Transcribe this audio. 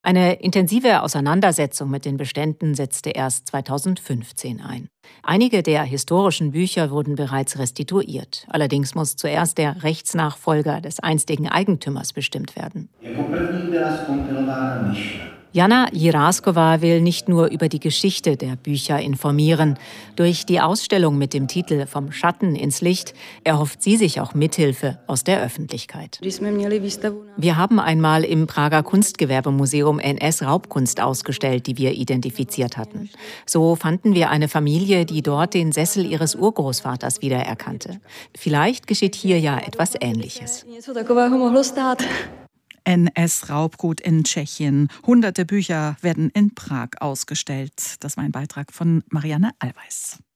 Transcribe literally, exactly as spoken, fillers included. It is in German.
Eine intensive Auseinandersetzung mit den Beständen setzte erst zweitausendfünfzehn ein. Einige der historischen Bücher wurden bereits restituiert. Allerdings muss zuerst der Rechtsnachfolger des einstigen Eigentümers bestimmt werden. Jana Jiráskova will nicht nur über die Geschichte der Bücher informieren. Durch die Ausstellung mit dem Titel »Vom Schatten ins Licht« erhofft sie sich auch Mithilfe aus der Öffentlichkeit. Wir haben einmal im Prager Kunstgewerbemuseum N S-Raubkunst ausgestellt, die wir identifiziert hatten. So fanden wir eine Familie, die dort den Sessel ihres Urgroßvaters wiedererkannte. Vielleicht geschieht hier ja etwas Ähnliches. N S-Raubgut in Tschechien. Hunderte Bücher werden in Prag ausgestellt. Das war ein Beitrag von Marianne Allweis.